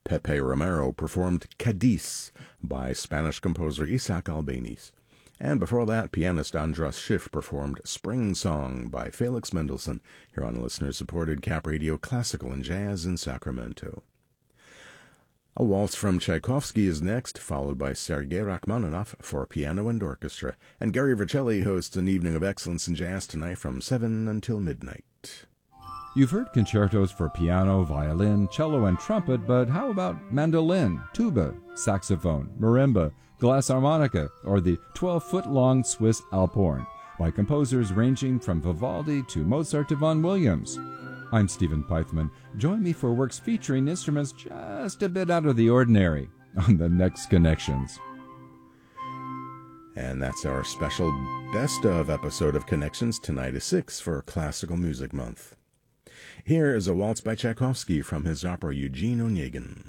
Pepe Romero performed Cadiz by Spanish composer Isaac Albéniz. And before that, pianist Andras Schiff performed Spring Song by Felix Mendelssohn here on listener-supported Cap Radio Classical and Jazz in Sacramento. A waltz from Tchaikovsky is next, followed by Sergei Rachmaninoff for piano and orchestra. And Gary Vercelli hosts an evening of excellence in jazz tonight from 7 until midnight. You've heard concertos for piano, violin, cello, and trumpet, but how about mandolin, tuba, saxophone, marimba, glass harmonica, or the 12-foot-long Swiss Alphorn by composers ranging from Vivaldi to Mozart to Vaughan Williams? I'm Stephen Pythman. Join me for works featuring instruments just a bit out of the ordinary on the next Connections. And that's our special best of episode of Connections. Tonight is 6 for Classical Music Month. Here is a waltz by Tchaikovsky from his opera Eugene Onegin.